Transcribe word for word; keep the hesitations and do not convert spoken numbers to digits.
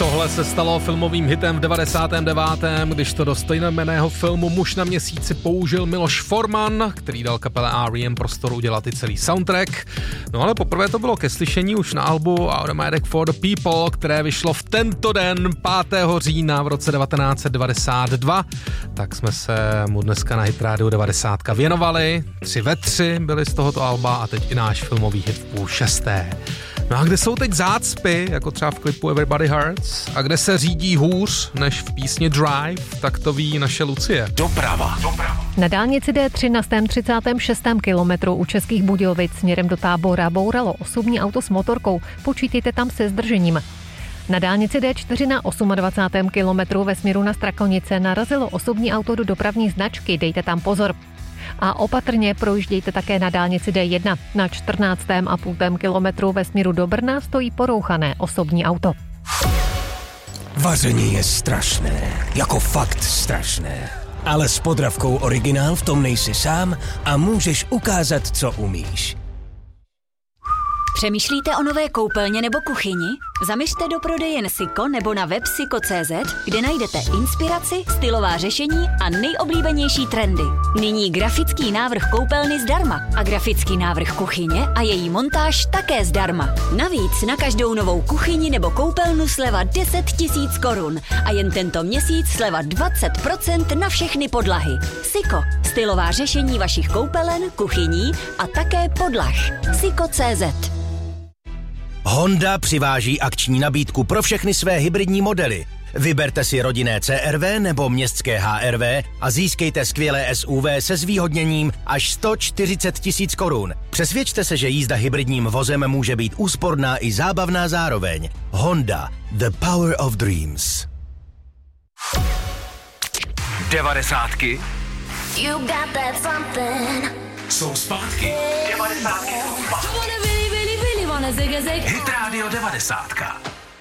Tohle se stalo filmovým hitem v devadesátém devátém, když to do stejnojmenného filmu Muž na měsíci použil Miloš Forman, který dal kapele R E M prostor udělat i celý soundtrack. No ale poprvé to bylo ke slyšení už na albu Automatic for the People, které vyšlo v tento den pátého října v roce devatenáct set devadesát dva. Tak jsme se mu dneska na Hit Radio devadesát věnovali. Tři ve tři byly z tohoto alba a teď i náš filmový hit v půl šesté. No a kde jsou teď zácpy, jako třeba v klipu Everybody Hurts, a kde se řídí hůř než v písni Drive, tak to ví naše Lucie. Doprava. Doprava. Na dálnici D tři na třicátém šestém kilometru u Českých Budějovic směrem do Tábora bouralo osobní auto s motorkou. Počítejte tam se zdržením. Na dálnici D čtyři na dvacátém osmém kilometru ve směru na Strakonice narazilo osobní auto do dopravní značky, dejte tam pozor. A opatrně projíždějte také na dálnici D jedna. Na čtrnáctém a půl kilometru ve směru do Brna stojí porouchané osobní auto. Vaření je strašné, jako fakt strašné. Ale s Podravkou Originál v tom nejsi sám a můžeš ukázat, co umíš. Přemýšlíte o nové koupelně nebo kuchyni? Zaměřte do prodejen Siko nebo na web siko tečka cé zet, kde najdete inspiraci, stylová řešení a nejoblíbenější trendy. Nyní grafický návrh koupelny zdarma a grafický návrh kuchyně a její montáž také zdarma. Navíc na každou novou kuchyni nebo koupelnu sleva deset tisíc korun a jen tento měsíc sleva dvacet procent na všechny podlahy. Siko, stylová řešení vašich koupelen, kuchyní a také podlah. siko tečka cé zet. Honda přiváží akční nabídku pro všechny své hybridní modely. Vyberte si rodinné C R V nebo městské H R V a získejte skvělé S U V se zvýhodněním až sto čtyřicet tisíc korun. Přesvědčte se, že jízda hybridním vozem může být úsporná i zábavná zároveň. Honda, the power of dreams. Devadesátky You got that something. jsou zpátky. Devadesátky jsou zpátky. Really, really, really wanna zig a zig. Hit Radio devadesátka.